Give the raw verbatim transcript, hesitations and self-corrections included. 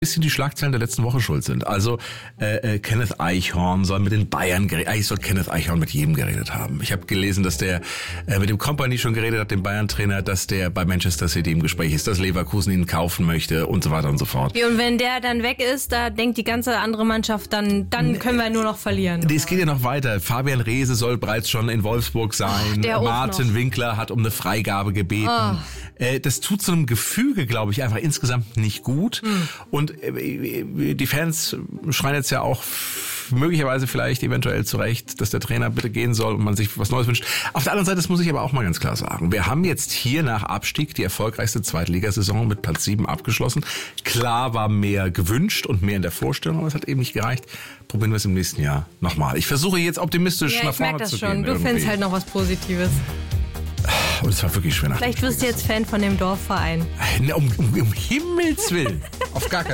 bisschen die Schlagzeilen der letzten Woche schuld sind. Also äh, äh, Kenneth Eichhorn soll mit den Bayern geredet, eigentlich soll Kenneth Eichhorn mit jedem geredet haben. Ich habe gelesen, dass der äh, mit dem Kompany schon geredet hat, dem Bayern-Trainer, dass der bei Manchester City im Gespräch ist, dass Leverkusen ihn kaufen möchte und so weiter und so fort. Und wenn der dann weg ist, da denkt die ganze andere Mannschaft, dann, dann können wir nur noch verlieren. Es geht ja noch weiter. Fabian Reese soll bereits schon in Wolfsburg sein. Der Martin Winkler hat um eine Freigabe gebeten. Oh. Äh, das tut so einem Gefüge, glaube ich, einfach insgesamt nicht gut. Hm. Und die Fans schreien jetzt ja auch möglicherweise vielleicht eventuell zurecht, dass der Trainer bitte gehen soll und man sich was Neues wünscht. Auf der anderen Seite, das muss ich aber auch mal ganz klar sagen, wir haben jetzt hier nach Abstieg die erfolgreichste Zweitligasaison mit Platz sieben abgeschlossen. Klar war mehr gewünscht und mehr in der Vorstellung, aber es hat eben nicht gereicht. Probieren wir es im nächsten Jahr nochmal. Ich versuche jetzt optimistisch ja, nach vorne das zu schon. gehen. Du irgendwie. findest halt noch was Positives. Und es war wirklich schwer nach. Vielleicht wirst du jetzt Fan von dem Dorfverein. Um, um, um Himmels Willen. Auf gar keinen